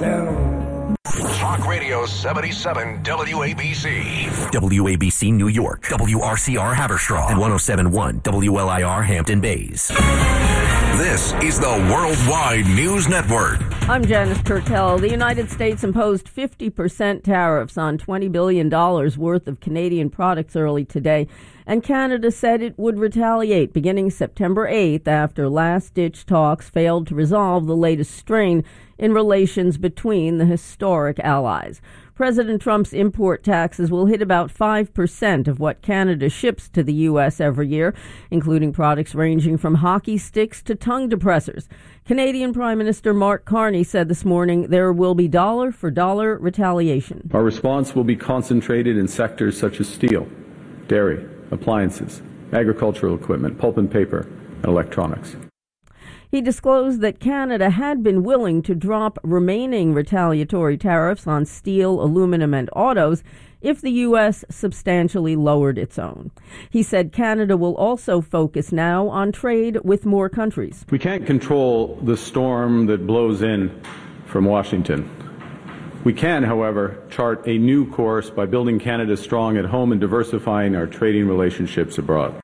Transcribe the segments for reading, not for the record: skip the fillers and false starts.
channel. Talk Radio 77 WABC. WABC New York, WRCR Haverstraw, and 107.1 WLIR Hampton Bays. This is the Worldwide News Network. I'm Janice Turtel. The United States imposed 50% tariffs on $20 billion worth of Canadian products early today, and Canada said it would retaliate beginning September 8th after last-ditch talks failed to resolve the latest strain in relations between the historic allies. President Trump's import taxes will hit about 5% of what Canada ships to the U.S. every year, including products ranging from hockey sticks to tongue depressors. Canadian Prime Minister Mark Carney said this morning there will be dollar-for-dollar retaliation. Our response will be concentrated in sectors such as steel, dairy, appliances, agricultural equipment, pulp and paper, and electronics. He disclosed that Canada had been willing to drop remaining retaliatory tariffs on steel, aluminum, and autos if the U.S. substantially lowered its own. He said Canada will also focus now on trade with more countries. We can't control the storm that blows in from Washington. We can, however, chart a new course by building Canada strong at home and diversifying our trading relationships abroad.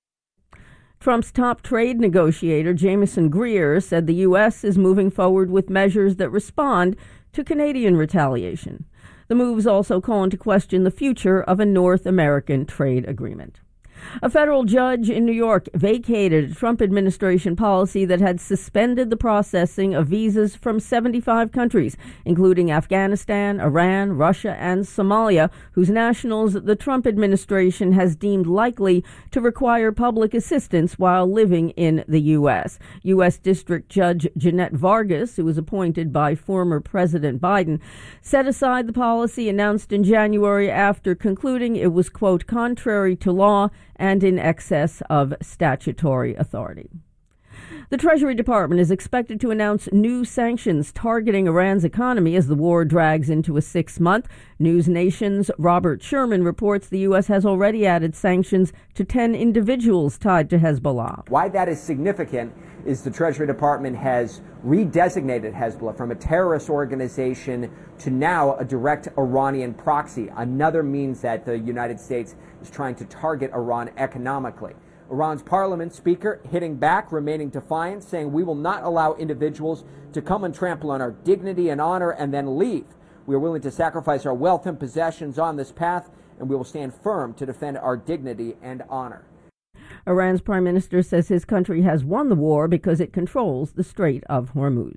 Trump's top trade negotiator, Jameson Greer, said the U.S. is moving forward with measures that respond to Canadian retaliation. The moves also call into question the future of a North American trade agreement. A federal judge in New York vacated a Trump administration policy that had suspended the processing of visas from 75 countries, including Afghanistan, Iran, Russia, and Somalia, whose nationals the Trump administration has deemed likely to require public assistance while living in the U.S. U.S. District Judge Jeanette Vargas, who was appointed by former President Biden, set aside the policy announced in January after concluding it was, quote, contrary to law and in excess of statutory authority. The Treasury Department is expected to announce new sanctions targeting Iran's economy as the war drags into a sixth month. News Nation's Robert Sherman reports the U.S. has already added sanctions to 10 individuals tied to Hezbollah. Why that is significant is the Treasury Department has redesignated Hezbollah from a terrorist organization to now a direct Iranian proxy, another means that the United States is trying to target Iran economically. Iran's parliament speaker hitting back, remaining defiant, saying we will not allow individuals to come and trample on our dignity and honor and then leave. We are willing to sacrifice our wealth and possessions on this path, and we will stand firm to defend our dignity and honor. Iran's prime minister says his country has won the war because it controls the Strait of Hormuz.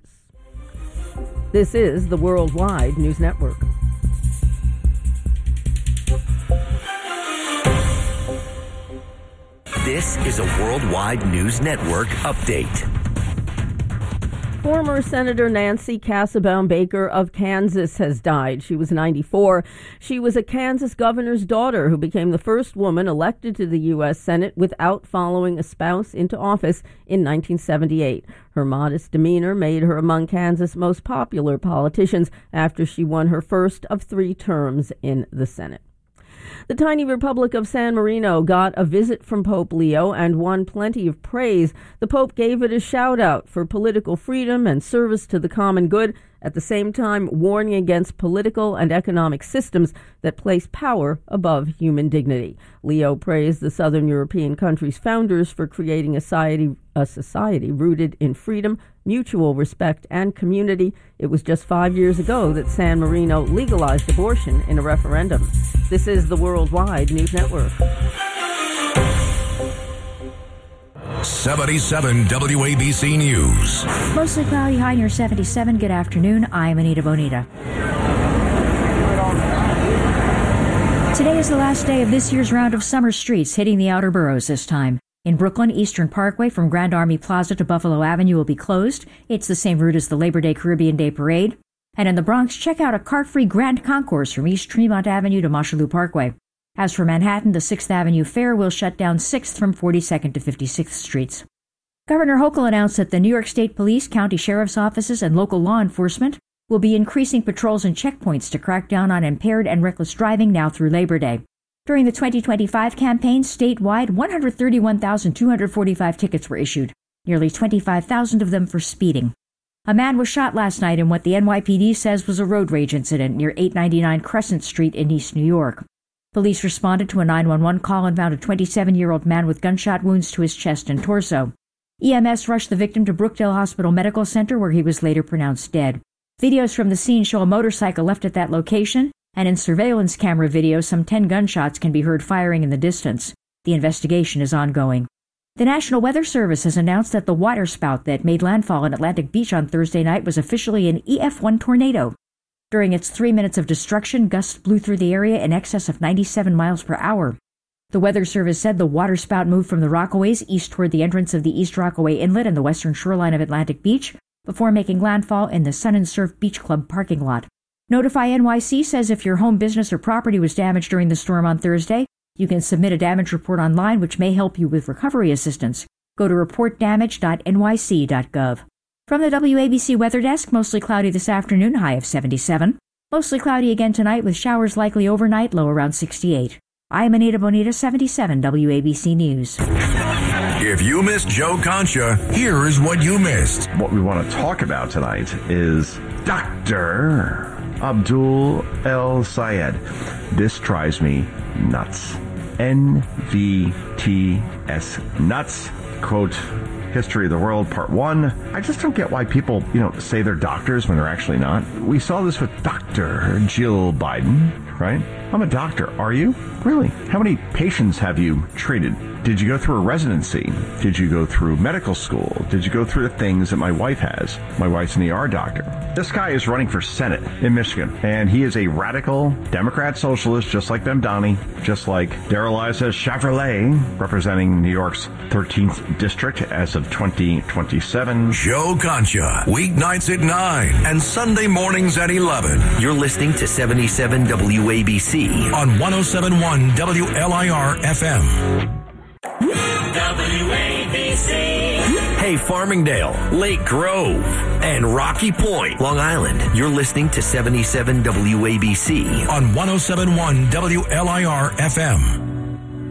This is the Worldwide News Network. This is a Worldwide News Network update. Former Senator Nancy Kassebaum Baker of Kansas has died. She was 94. She was a Kansas governor's daughter who became the first woman elected to the U.S. Senate without following a spouse into office in 1978. Her modest demeanor made her among Kansas' most popular politicians after she won her first of 3 terms in the Senate. The tiny Republic of San Marino got a visit from Pope Leo and won plenty of praise. The Pope gave it a shout-out for political freedom and service to the common good, at the same time warning against political and economic systems that place power above human dignity. Leo praised the Southern European country's founders for creating a society rooted in freedom, mutual respect, and community. It was just 5 years ago that San Marino legalized abortion in a referendum. This is the Worldwide News Network. 77 WABC News. Mostly cloudy, high near 77. Good afternoon. I'm Anita Bonita. Today is the last day of this year's round of summer streets hitting the outer boroughs this time. In Brooklyn, Eastern Parkway from Grand Army Plaza to Buffalo Avenue will be closed. It's the same route as the Labor Day Caribbean Day Parade. And in the Bronx, check out a car-free Grand Concourse from East Tremont Avenue to Mosholu Parkway. As for Manhattan, the 6th Avenue Fair will shut down 6th from 42nd to 56th Streets. Governor Hochul announced that the New York State Police, county sheriff's offices, and local law enforcement will be increasing patrols and checkpoints to crack down on impaired and reckless driving now through Labor Day. During the 2025 campaign, statewide, 131,245 tickets were issued, nearly 25,000 of them for speeding. A man was shot last night in what the NYPD says was a road rage incident near 899 Crescent Street in East New York. Police responded to a 911 call and found a 27-year-old man with gunshot wounds to his chest and torso. EMS rushed the victim to Brookdale Hospital Medical Center, where he was later pronounced dead. Videos from the scene show a motorcycle left at that location, and in surveillance camera video, some 10 gunshots can be heard firing in the distance. The investigation is ongoing. The National Weather Service has announced that the waterspout that made landfall in Atlantic Beach on Thursday night was officially an EF1 tornado. During its 3 minutes of destruction, gusts blew through the area in excess of 97 miles per hour. The Weather Service said the waterspout moved from the Rockaways east toward the entrance of the East Rockaway Inlet and the western shoreline of Atlantic Beach before making landfall in the Sun and Surf Beach Club parking lot. Notify NYC says if your home, business, or property was damaged during the storm on Thursday, you can submit a damage report online, which may help you with recovery assistance. Go to reportdamage.nyc.gov. From the WABC Weather Desk, mostly cloudy this afternoon, high of 77. Mostly cloudy again tonight with showers likely overnight, low around 68. I am Anita Bonita, 77 WABC News. If you missed Joe Concha, here is what you missed. What we want to talk about tonight is Dr. Abdul El Sayed. This drives me nuts. NVTS. Nuts. Quote, History of the World, Part 1. I just don't get why people, say they're doctors when they're actually not. We saw this with Dr. Jill Biden, right? I'm a doctor. Are you? Really? How many patients have you treated? Did you go through a residency? Did you go through medical school? Did you go through the things that my wife has? My wife's an ER doctor. This guy is running for Senate in Michigan, and he is a radical Democrat socialist, just like Bemdani, just like Darrell Issa Chevrolet, representing New York's 13th district as of 2027. Joe Concha, weeknights at 9 and Sunday mornings at 11. You're listening to 77 WABC on 107.1 WLIR FM. WABC. Hey, Farmingdale, Lake Grove, and Rocky Point, Long Island. You're listening to 77 WABC on 107.1 WLIR FM.